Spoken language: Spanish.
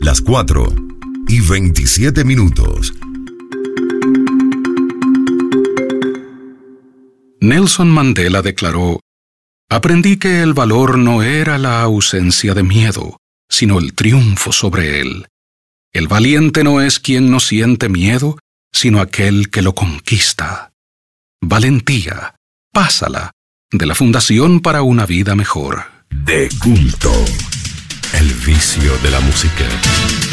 las 4:27. Nelson Mandela declaró: «Aprendí que el valor no era la ausencia de miedo, sino el triunfo sobre él. El valiente no es quien no siente miedo, sino aquel que lo conquista». Valentía, pásala, de la Fundación para una Vida Mejor. De culto, el vicio de la música.